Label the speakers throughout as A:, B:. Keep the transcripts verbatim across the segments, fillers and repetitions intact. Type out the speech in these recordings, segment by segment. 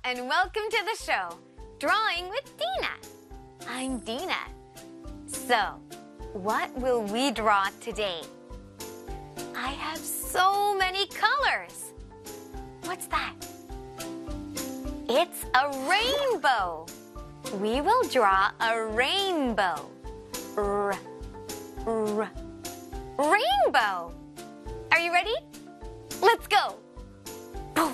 A: and welcome to the show, Drawing with Dina. I'm Dina. So, what will we draw today? I have so many colors. What's that? It's a rainbow. We will draw a rainbow. R, r, rainbow. Are you ready? Let's go. Boom.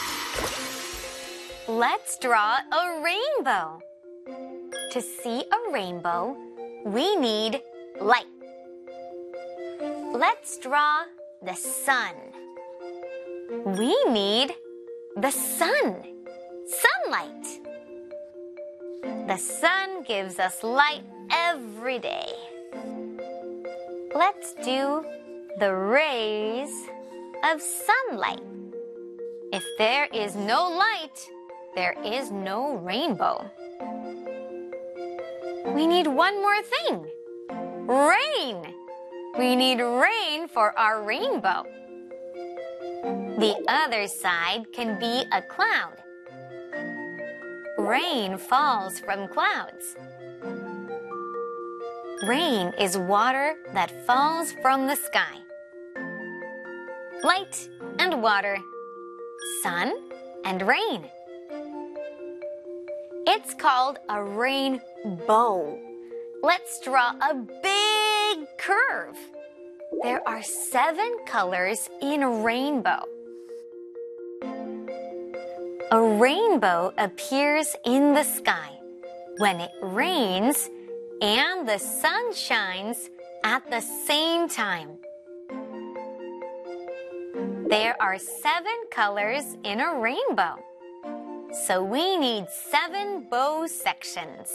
A: Let's draw a rainbow. To see a rainbow, we need light. Let's draw the sun. We need the sun, sunlight. The sun gives us light every day. Let's do the rays of sunlight. If there is no light, there is no rainbow. We need one more thing. Rain. We need rain for our rainbow. The other side can be a cloud. Rain falls from clouds. Rain is water that falls from the sky. Light and water, sun and rain. It's called a rainbow. Let's draw a big curve. There are seven colors in a rainbow. A rainbow appears in the sky when it rains and the sun shines at the same time. There are seven colors in a rainbow, so we need seven bow sections.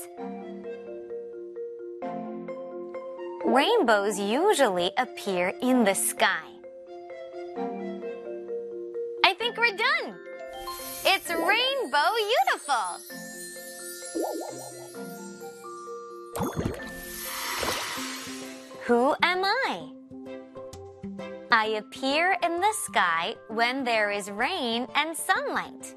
A: Rainbows usually appear in the sky. I think we're done. It's rainbow beautiful. Who am I? I appear in the sky when there is rain and sunlight.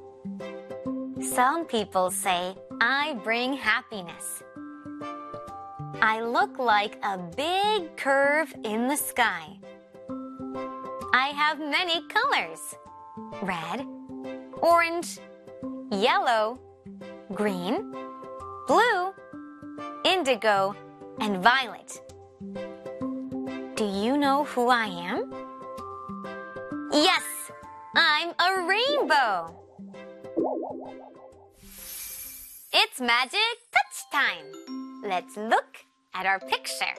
A: Some people say I bring happiness. I look like a big curve in the sky. I have many colors: red, orange, yellow, green, blue, indigo, and violet. Do you know who I am? Yes, I'm a rainbow. It's magic touch time. Let's look at our picture.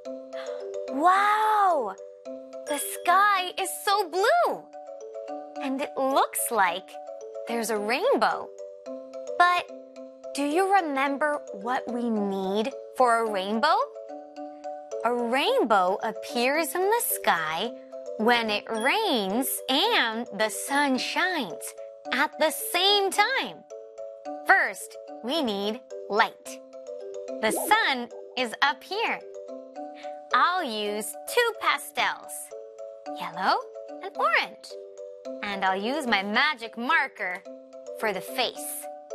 A: Wow! The sky is so blue. And it looks like there's a rainbow. But do you remember what we need for a rainbow? A rainbow appears in the sky when it rains and the sun shines at the same time. First, we need light. The sun is up here. I'll use two pastels, yellow and orange. And I'll use my magic marker for the face.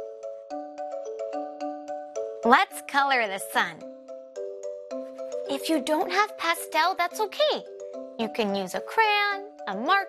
A: Let's color the sun. If you don't have pastel, that's okay. You can use a crayon, a marker,